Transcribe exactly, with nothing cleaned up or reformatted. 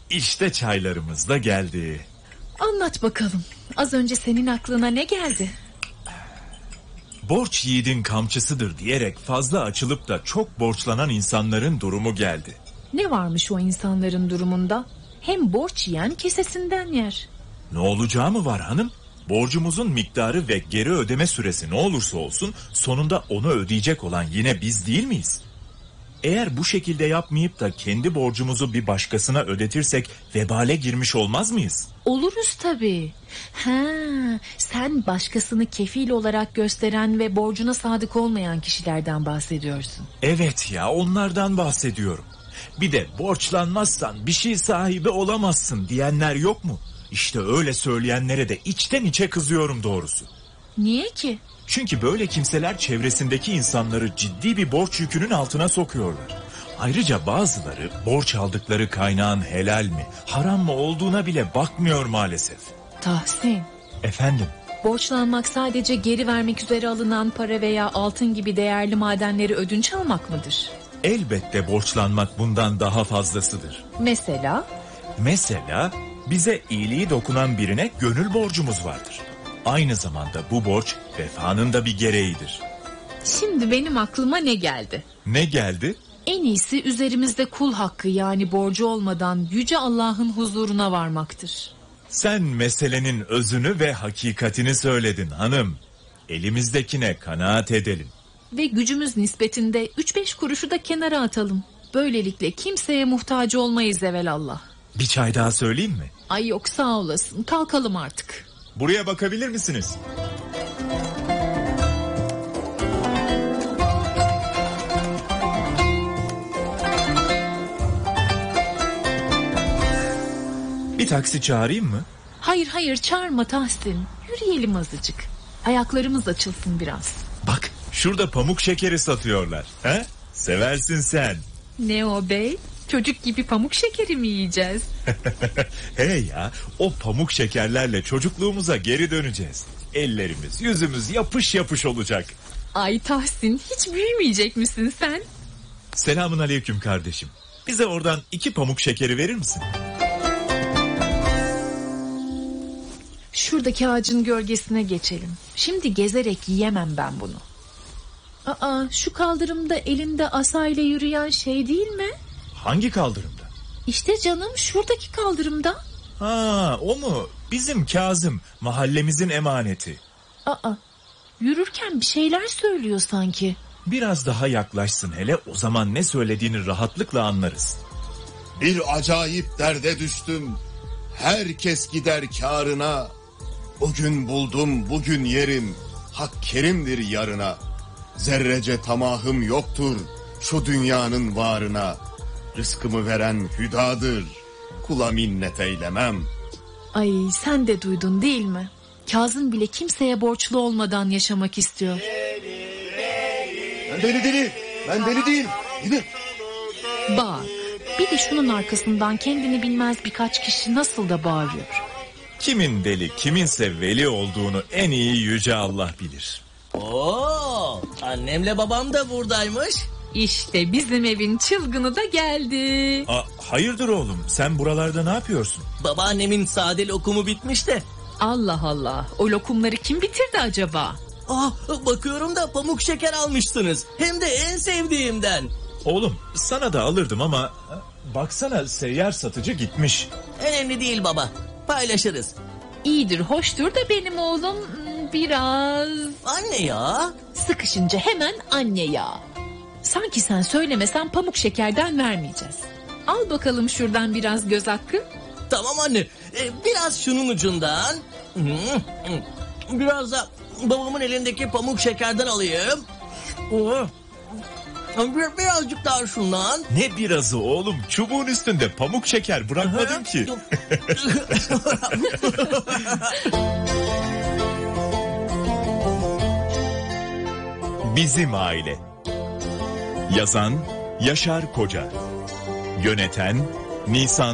İşte çaylarımız da geldi. Anlat bakalım. Az önce senin aklına ne geldi? Borç yiğidin kamçısıdır diyerek fazla açılıp da çok borçlanan insanların durumu geldi. Ne varmış o insanların durumunda? Hem borç yiyen kesesinden yer. Ne olacağı mı var hanım? Borcumuzun miktarı ve geri ödeme süresi ne olursa olsun sonunda onu ödeyecek olan yine biz değil miyiz? Eğer bu şekilde yapmayıp da kendi borcumuzu bir başkasına ödetirsek vebale girmiş olmaz mıyız? Oluruz tabii. Ha, sen başkasını kefil olarak gösteren ve borcuna sadık olmayan kişilerden bahsediyorsun. Evet ya, onlardan bahsediyorum. Bir de borçlanmazsan bir şey sahibi olamazsın diyenler yok mu? İşte öyle söyleyenlere de içten içe kızıyorum doğrusu. Niye ki? Çünkü böyle kimseler çevresindeki insanları ciddi bir borç yükünün altına sokuyorlar. Ayrıca bazıları borç aldıkları kaynağın helal mi, haram mı olduğuna bile bakmıyor maalesef. Tahsin. Efendim? Borçlanmak sadece geri vermek üzere alınan para veya altın gibi değerli madenleri ödünç almak mıdır? Elbette borçlanmak bundan daha fazlasıdır. Mesela? Mesela bize iyiliği dokunan birine gönül borcumuz vardır. Aynı zamanda bu borç vefanın da bir gereğidir. Şimdi benim aklıma ne geldi? Ne geldi? En iyisi üzerimizde kul hakkı yani borcu olmadan Yüce Allah'ın huzuruna varmaktır. Sen meselenin özünü ve hakikatini söyledin hanım. Elimizdekine kanaat edelim. Ve gücümüz nispetinde üç beş kuruşu da kenara atalım. Böylelikle kimseye muhtaç olmayız evelallah. Bir çay daha söyleyeyim mi? Ay yok sağ olasın, kalkalım artık. Buraya bakabilir misiniz? Bir taksi çağırayım mı? Hayır hayır çağırma Tahsin. Yürüyelim azıcık. Ayaklarımız açılsın biraz. Bak şurada pamuk şekeri satıyorlar. He? Seversin sen. Ne o bey? Çocuk gibi pamuk şekeri mi yiyeceğiz? Hey ya, o pamuk şekerlerle çocukluğumuza geri döneceğiz. Ellerimiz yüzümüz yapış yapış olacak. Ay Tahsin, hiç büyümeyecek misin sen? Selamun aleyküm kardeşim. Bize oradan iki pamuk şekeri verir misin? Şuradaki ağacın gölgesine geçelim. Şimdi gezerek yiyemem ben bunu. Aa, şu kaldırımda elinde asayla yürüyen şey değil mi? Hangi kaldırımda? İşte canım şuradaki kaldırımda. Ha, o mu? Bizim Kazım, mahallemizin emaneti. Aa, yürürken bir şeyler söylüyor sanki. Biraz daha yaklaşsın hele, o zaman ne söylediğini rahatlıkla anlarız. Bir acayip derde düştüm. Herkes gider kârına. Bugün buldum, bugün yerim. Hak kerimdir yarına. Zerrece tamahım yoktur şu dünyanın varına. Rızkımı veren hüdadır. Kula minnet eylemem. Ay sen de duydun değil mi? Kazım bile kimseye borçlu olmadan yaşamak istiyor. Ben deli deli. Ben deli değil. Gidin. Bak, bir de şunun arkasından kendini bilmez birkaç kişi nasıl da bağırıyor. Kimin deli, kiminse veli olduğunu en iyi Yüce Allah bilir. Oo, annemle babam da buradaymış. İşte bizim evin çılgını da geldi. Aa, hayırdır oğlum, sen buralarda ne yapıyorsun? Babaannemin sade lokumu bitmiş de. Allah Allah, o lokumları kim bitirdi acaba? Ah, bakıyorum da pamuk şeker almışsınız. Hem de en sevdiğimden. Oğlum sana da alırdım ama baksana seyyar satıcı gitmiş. Önemli değil baba, paylaşırız. İyidir, hoştur da benim oğlum biraz... Anne ya. Sıkışınca hemen anne ya. Sanki sen söylemesen pamuk şekerden vermeyeceğiz. Al bakalım şuradan biraz göz hakkı. Tamam anne, ee, biraz şunun ucundan. Biraz da babamın elindeki pamuk şekerden alayım. Bir, birazcık daha şundan. Ne birazı oğlum, çubuğun üstünde pamuk şeker bırakmadın ki. Bizim Aile. Yazan Yaşar Koca. Yöneten Nisan